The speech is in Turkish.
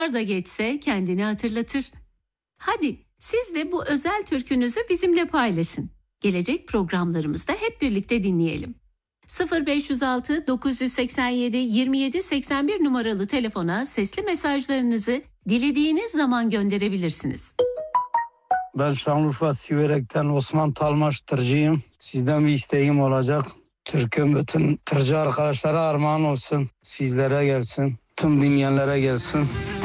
da geçse kendini hatırlatır. Hadi siz de bu özel türkünüzü bizimle paylaşın. Gelecek programlarımızda hep birlikte dinleyelim. 0506 987 27 81 numaralı telefona sesli mesajlarınızı dilediğiniz zaman gönderebilirsiniz. Ben Şanlıurfa Siverek'ten Osman Talmaş tırcıyım. Sizden bir isteğim olacak. Türk'ün bütün tırcı arkadaşlara armağan olsun. Sizlere gelsin. Tüm dinleyenlere gelsin.